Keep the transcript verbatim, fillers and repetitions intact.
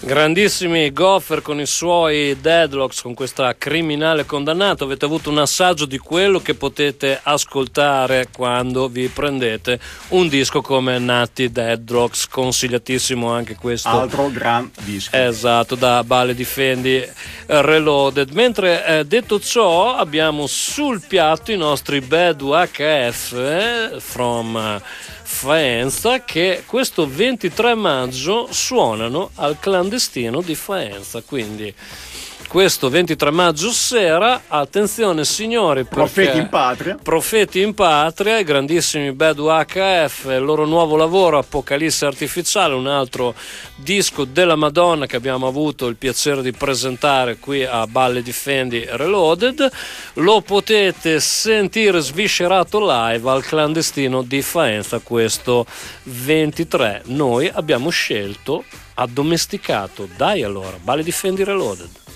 Grandissimi Gopher con i suoi Deadlocks, con questa Criminale condannato. Avete avuto un assaggio di quello che potete ascoltare quando vi prendete un disco come Natti Deadlocks, consigliatissimo anche questo. Altro gran disco. Esatto, da Balle Difendi Reloaded. Mentre eh, detto ciò, abbiamo sul piatto i nostri Bad U H F eh, from uh, Faenza, che questo ventitré maggio suonano al Clandestino di Faenza, quindi questo ventitré maggio sera, attenzione signori, Profeti in Patria. Profeti in Patria, i grandissimi Bad U H F, il loro nuovo lavoro Apocalisse Artificiale, un altro disco della Madonna che abbiamo avuto il piacere di presentare qui a Balle Difendi Reloaded. Lo potete sentire sviscerato live al Clandestino di Faenza questo ventitré. Noi abbiamo scelto Addomesticato. Dai allora, Balle Difendi Reloaded.